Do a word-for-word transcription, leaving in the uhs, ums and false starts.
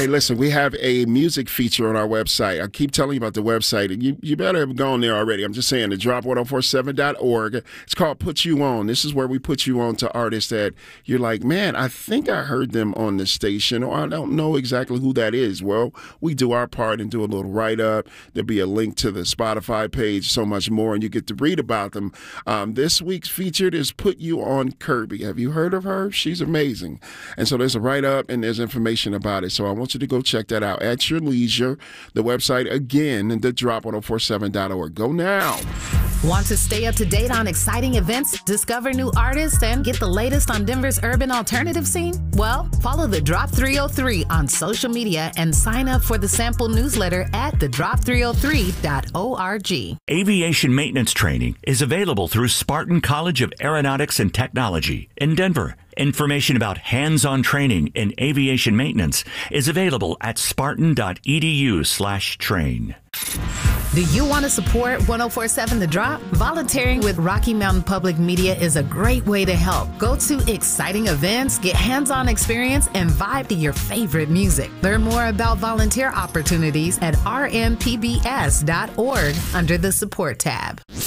Okay, listen, we have a music feature on our website. I keep telling you about the website. You, you better have gone there already. I'm just saying, the drop ten forty-seven dot org. It's called Put You On. This is where we put you on to artists that you're like, man, I think I heard them on the station, or I don't know exactly who that is. Well, we do our part and do a little write-up. There'll be a link to the Spotify page, so much more, and you get to read about them. Um, this week's featured is Put You On Kirby. Have you heard of her? She's amazing. And so there's a write-up and there's information about it. So I want you to go check that out at your leisure. The website, again, the drop ten forty-seven dot org. Go now. Want to stay up to date on exciting events, discover new artists, and get the latest on Denver's urban alternative scene? Well, follow the Drop three oh three on social media and sign up for the sample newsletter at the drop three oh three dot org. Aviation maintenance training is available through Spartan College of Aeronautics and Technology in Denver. Information about hands-on training in aviation maintenance is available at spartan.edu slash train. Do you want to support ten forty-seven The Drop? Volunteering with Rocky Mountain Public Media is a great way to help. Go to exciting events, get hands-on experience, and vibe to your favorite music. Learn more about volunteer opportunities at r m p b s dot org under the support tab.